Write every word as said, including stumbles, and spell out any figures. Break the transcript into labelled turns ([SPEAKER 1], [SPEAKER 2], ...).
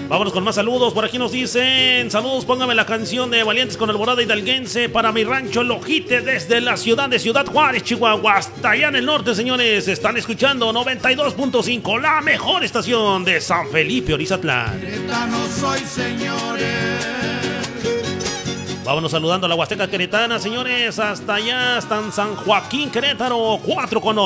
[SPEAKER 1] Vámonos con más saludos. Por aquí nos dicen: saludos, póngame la canción de Valientes con Alborada Hidalguense para mi rancho Lojite desde la ciudad de Ciudad Juárez, Chihuahua, hasta allá en el norte, señores. Están escuchando noventa y dos punto cinco, la mejor estación de San Felipe, Orizatlán.
[SPEAKER 2] Querétano soy, señores.
[SPEAKER 1] Vámonos saludando a la Huasteca Queretana, señores, hasta allá, hasta en San Joaquín, Querétaro, cuatro con